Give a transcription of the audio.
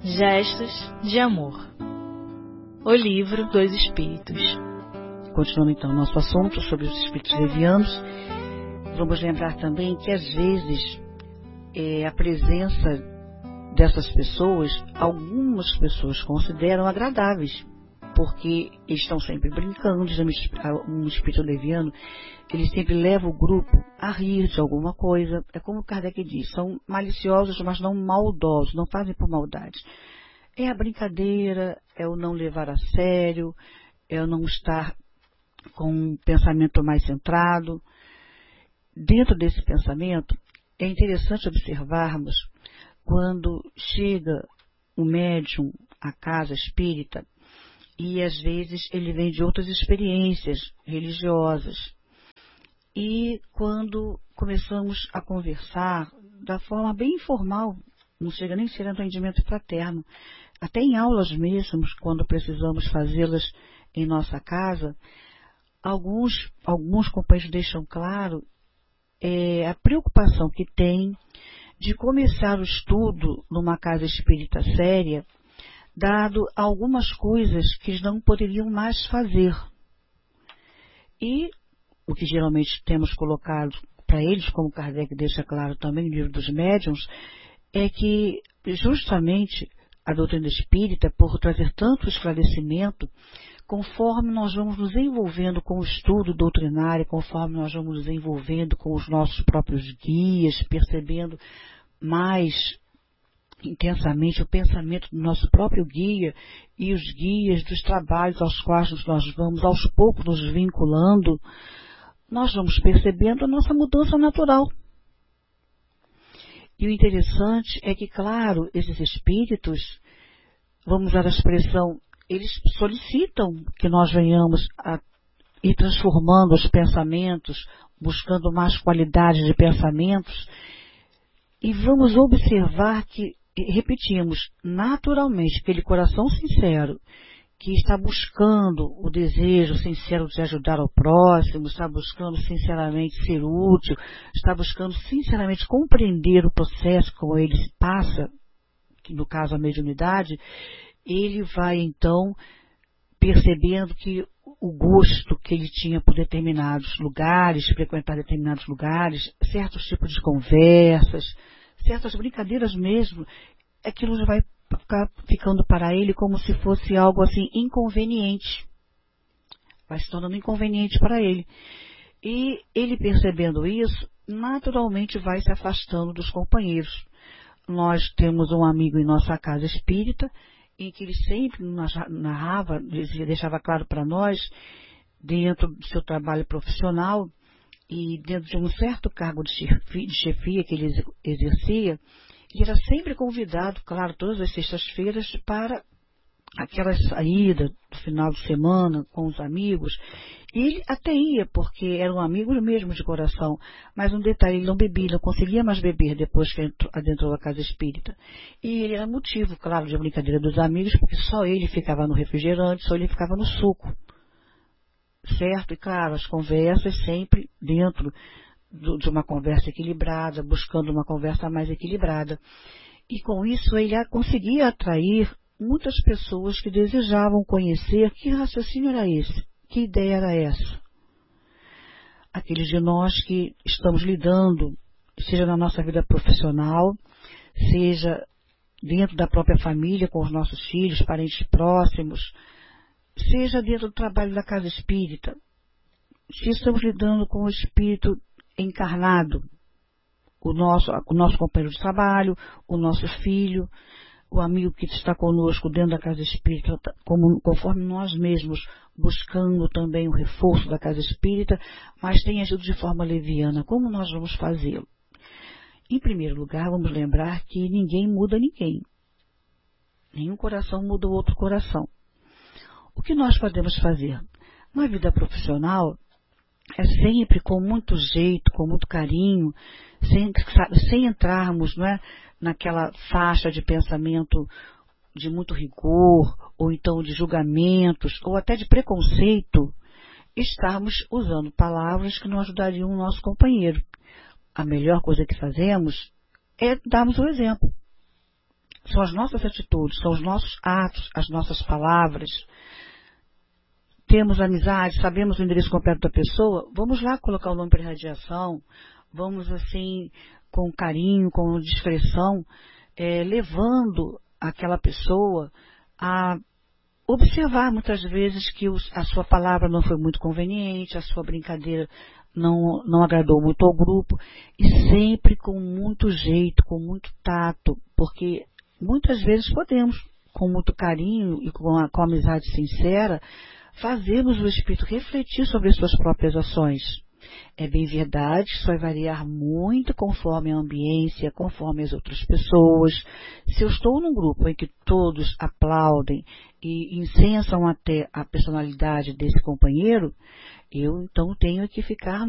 Gestos de Amor. O livro dos Espíritos. Continuando então nosso assunto sobre os espíritos levianos, vamos lembrar também que às vezes a presença dessas pessoas, algumas pessoas consideram agradáveis, porque eles estão sempre brincando. Um espírito leviano, ele sempre leva o grupo a rir de alguma coisa. É como Kardec diz, são maliciosos, mas não maldosos, não fazem por maldade. É a brincadeira, é o não levar a sério, é o não estar com um pensamento mais centrado. Dentro desse pensamento, é interessante observarmos quando chega o médium à casa espírita e às vezes ele vem de outras experiências religiosas. E quando começamos a conversar da forma bem informal, não chega nem a ser atendimento fraterno, até em aulas mesmo, quando precisamos fazê-las em nossa casa, alguns companheiros deixam claro a preocupação que tem de começar o estudo numa casa espírita séria, dado algumas coisas que eles não poderiam mais fazer. E o que geralmente temos colocado para eles, como Kardec deixa claro também no livro dos médiuns, é que justamente a doutrina espírita, por trazer tanto esclarecimento, conforme nós vamos nos envolvendo com o estudo doutrinário, conforme nós vamos nos envolvendo com os nossos próprios guias, percebendo mais intensamente o pensamento do nosso próprio guia e os guias dos trabalhos aos quais nós vamos aos poucos nos vinculando, nós vamos percebendo a nossa mudança natural. E o interessante é que, claro, esses espíritos, vamos usar a expressão, eles solicitam que nós venhamos a ir transformando os pensamentos, buscando mais qualidade de pensamentos, e vamos observar que, repetimos, naturalmente, aquele coração sincero, que está buscando o desejo sincero de ajudar ao próximo, está buscando sinceramente ser útil, está buscando sinceramente compreender o processo como ele passa, que no caso a mediunidade, ele vai então percebendo que o gosto que ele tinha por determinados lugares, frequentar determinados lugares, certos tipos de conversas, certas brincadeiras mesmo, aquilo já vai ficar ficando para ele como se fosse algo assim inconveniente. Vai se tornando inconveniente para ele. E ele percebendo isso, naturalmente vai se afastando dos companheiros. Nós temos um amigo em nossa casa espírita, em que ele sempre narrava, deixava claro para nós, dentro do seu trabalho profissional e dentro de um certo cargo de chefia que ele exercia, ele era sempre convidado, claro, todas as sextas-feiras, para aquela saída do final de semana com os amigos. E ele até ia, porque eram amigos mesmo de coração. Mas um detalhe, ele não bebia, não conseguia mais beber depois que adentrou a casa espírita. E ele era motivo, claro, de brincadeira dos amigos, porque só ele ficava no refrigerante, só ele ficava no suco. Certo? E claro, as conversas sempre dentro de uma conversa equilibrada, buscando uma conversa mais equilibrada. E com isso ele conseguia atrair muitas pessoas que desejavam conhecer que raciocínio era esse, que ideia era essa. Aqueles de nós que estamos lidando, seja na nossa vida profissional, seja dentro da própria família, com os nossos filhos, parentes próximos, seja dentro do trabalho da casa espírita, se estamos lidando com o espírito encarnado, o nosso companheiro de trabalho, o nosso filho, o amigo que está conosco dentro da casa espírita, conforme nós mesmos, buscando também o reforço da casa espírita, mas tem agido de forma leviana. Como nós vamos fazê-lo? Em primeiro lugar, vamos lembrar que ninguém muda ninguém. Nenhum coração muda o outro coração. O que nós podemos fazer? Na vida profissional, é sempre com muito jeito, com muito carinho, sem entrarmos, não é, naquela faixa de pensamento de muito rigor, ou então de julgamentos, ou até de preconceito, estarmos usando palavras que não ajudariam o nosso companheiro. A melhor coisa que fazemos é darmos o exemplo. são as nossas atitudes, são os nossos atos, as nossas palavras. Temos amizade, sabemos o endereço completo da pessoa, vamos lá colocar o nome para irradiação, vamos assim, com carinho, com discrição, levando aquela pessoa a observar muitas vezes que a sua palavra não foi muito conveniente, a sua brincadeira não agradou muito ao grupo, e sempre com muito jeito, com muito tato, porque muitas vezes podemos, com muito carinho e com a amizade sincera, fazermos o espírito refletir sobre as suas próprias ações. É bem verdade, isso vai variar muito conforme a ambiência, conforme as outras pessoas. Se eu estou num grupo em que todos aplaudem e incensam até a personalidade desse companheiro, eu então tenho que ficar